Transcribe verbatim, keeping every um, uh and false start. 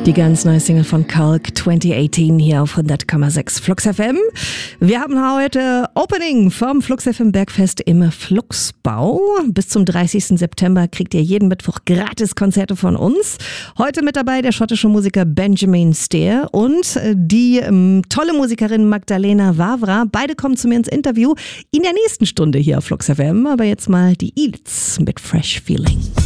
Die ganz neue Single von Kalk zwanzig achtzehn hier auf hundert Komma sechs Flux F M. Wir haben heute Opening vom Flux F M Bergfest im Fluxbau. Bis zum dreißigsten September kriegt ihr jeden Mittwoch gratis Konzerte von uns. Heute mit dabei der schottische Musiker Benjamin Steer und die ähm, tolle Musikerin Magdalena Vavra. Beide kommen zu mir ins Interview in der nächsten Stunde hier auf Flux F M. Aber jetzt mal die Eels mit Fresh Feeling.